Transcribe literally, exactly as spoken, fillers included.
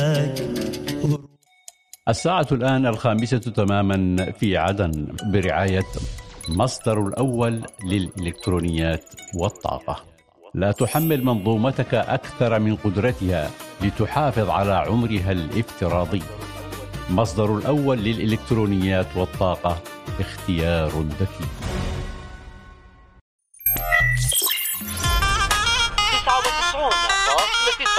الساعة الآن الخامسة تماما في عدن برعاية مصدر الأول للإلكترونيات والطاقة. لا تحمل منظومتك أكثر من قدرتها لتحافظ على عمرها الافتراضي. مصدر الأول للإلكترونيات والطاقة، اختيار ذكي.